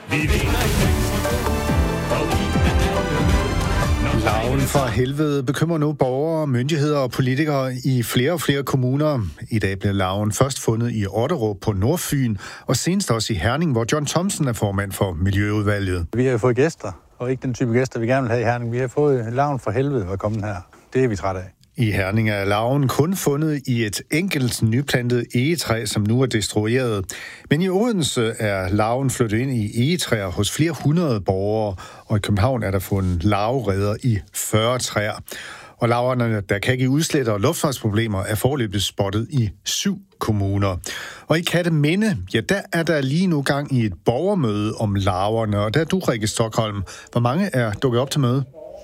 Vi vinder i Mexico, og vi er Larven fra helvede bekymrer nu borgere, myndigheder og politikere i flere og flere kommuner. I dag blev larven først fundet i Otterup på Nordfyn, og senest også i Herning, hvor John Thomsen er formand for Miljøudvalget. Vi har fået gæster, og ikke den type gæster, vi gerne vil have i Herning. Vi har fået larven fra helvede at komme her. Det er vi trætte af. I Herning er larven kun fundet i et enkelt nyplantet egetræ, som nu er destrueret. Men i Odense er larven flyttet ind i egetræer hos flere hundrede borgere, og i København er der fundet larvereder i 40 træer. Og larverne, der kan give udslæt og luftfartsproblemer, er foreløbig spottet i 7 kommuner. Og i Kerteminde, ja, der er der lige nu gang i et borgermøde om larverne, og der er du, Rikke Stockholm. Hvor mange er dukket op til møde?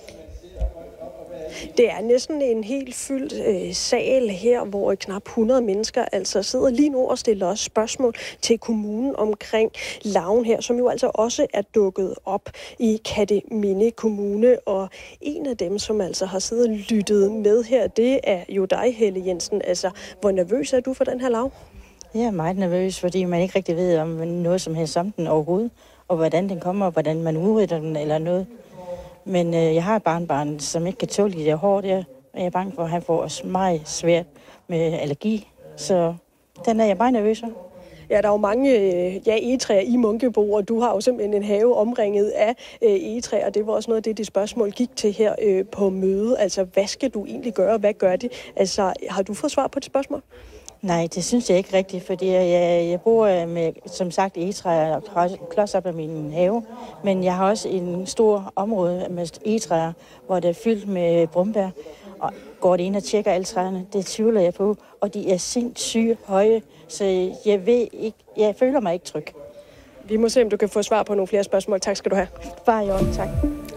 Det er næsten en helt fyldt sal her, hvor knap 100 mennesker altså sidder lige nu og stiller også spørgsmål til kommunen omkring larven her, som jo altså også er dukket op i Kerteminde Kommune. Og en af dem, som altså har siddet og lyttet med her, det er jo dig, Helle Jensen. Altså, hvor nervøs er du for den her larve? Jeg er meget nervøs, fordi man ikke rigtig ved om noget som helst om den overhovedet, og hvordan den kommer, og hvordan man udrydder den eller noget. Men jeg har et barnbarn, som ikke kan tåle det hårdt, og jeg er bange for, at han får meget svært med allergi. Så den er jeg bare nervøs for. Ja, der er jo mange egetræer i Munkebo, og du har jo simpelthen en have omringet af egetræer. Det var også noget af det spørgsmål gik til her på møde. Altså, hvad skal du egentlig gøre? Hvad gør det? Altså, har du fået svar på det spørgsmål? Nej, det synes jeg ikke rigtigt, fordi jeg bor med, som sagt, egetræer klods op af min have. Men jeg har også en stor område med egetræer, hvor det er fyldt med brumbær. Og går det ind og tjekker alle træerne, det tvivler jeg på. Og de er sindssygt høje, så jeg føler mig ikke tryg. Vi må se, om du kan få svar på nogle flere spørgsmål. Tak skal du have. Bare i orden, tak.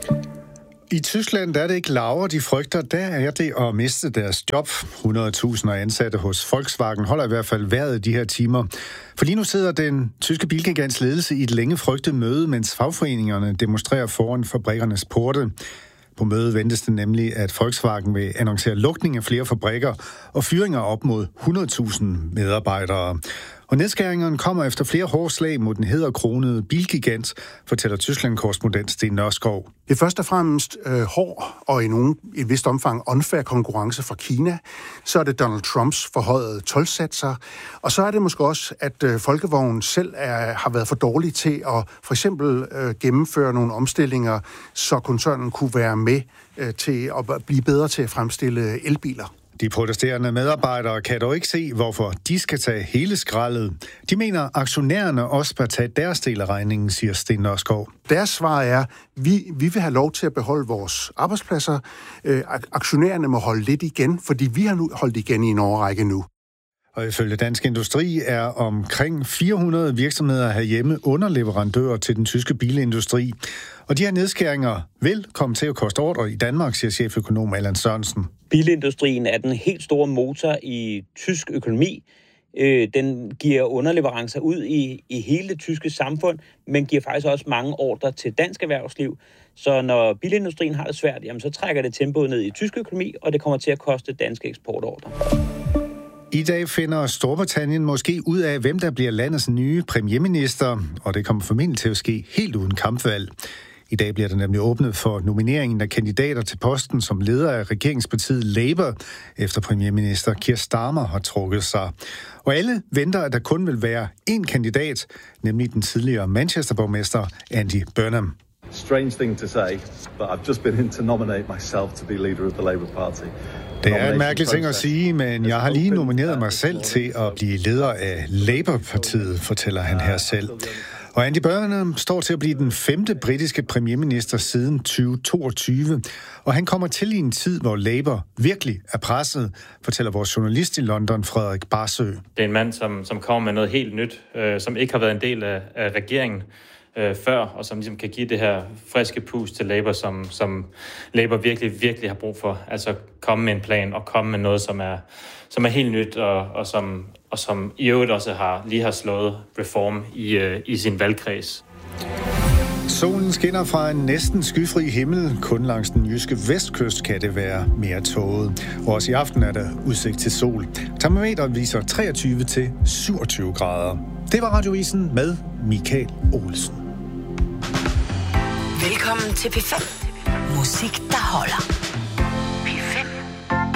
I Tyskland der er det ikke larver, de frygter. Der er det at miste deres job. 100.000 ansatte hos Volkswagen holder i hvert fald vejret de her timer. For lige nu sidder den tyske bilgigants ledelse i et længe frygtet møde, mens fagforeningerne demonstrerer foran fabrikkernes porte. På mødet ventes det nemlig, at Volkswagen vil annoncere lukning af flere fabrikker og fyringer op mod 100.000 medarbejdere. Og nedskæringerne kommer efter flere hårde slag mod den hæderkronede bilgigant, fortæller Tyskland-korrespondent Sten Nørskov. Det er først og fremmest hård og i et vist omfang unfair konkurrence fra Kina. Så er det Donald Trumps forhøjede toldsatser. Og så er det måske også, at Folkevognen selv har været for dårlig til at for eksempel gennemføre nogle omstillinger, så koncernen kunne være med til at blive bedre til at fremstille elbiler. De protesterende medarbejdere kan dog ikke se, hvorfor de skal tage hele skraldet. De mener, aktionærerne også bør tage deres del af regningen, siger Sten Nørskov. Deres svar er, vi vil have lov til at beholde vores arbejdspladser. Aktionærerne må holde lidt igen, fordi vi har holdt igen i en årrække nu. Og ifølge Dansk Industri er omkring 400 virksomheder herhjemme underleverandører til den tyske bilindustri. Og de her nedskæringer vil komme til at koste ordre i Danmark, siger cheføkonom Allan Sørensen. Bilindustrien er den helt store motor i tysk økonomi. Den giver underleverancer ud i hele det tyske samfund, men giver faktisk også mange ordrer til dansk erhvervsliv. Så når bilindustrien har det svært, jamen, så trækker det tempoet ned i tysk økonomi, og det kommer til at koste danske eksportordrer. I dag finder Storbritannien måske ud af, hvem der bliver landets nye premierminister, og det kommer formentlig til at ske helt uden kampvalg. I dag bliver der nemlig åbnet for nomineringen af kandidater til posten som leder af regeringspartiet Labour, efter premierminister Keir Starmer har trukket sig. Og alle venter, at der kun vil være én kandidat, nemlig den tidligere Manchester-borgmester Andy Burnham. Strange thing to say, but I've just been in to nominate myself to be leader of the Labour Party. Det er en mærkelig ting at sige, men jeg har lige nomineret mig selv til at blive leder af Labour-partiet, fortæller han her selv. Og Andy Burnham står til at blive den 5. britiske premierminister siden 2022, og han kommer til i en tid, hvor Labour virkelig er presset, fortæller vores journalist i London, Frederik Barsø. Det er en mand, som kommer med noget helt nyt, som ikke har været en del af regeringen før, og som ligesom kan give det her friske pust til Labour, som Labour virkelig har brug for. Altså komme med en plan og komme med noget, som er helt nyt, og som i øvrigt også lige har slået Reform i sin valgkreds. Solen skinner fra en næsten skyfri himmel. Kun langs den jyske vestkyst kan det være mere tåget. Og også i aften er der udsigt til sol. Termometeret viser 23 til 27 grader. Det var Radioavisen med Michael Olsen. Velkommen til P5. Musik, der holder.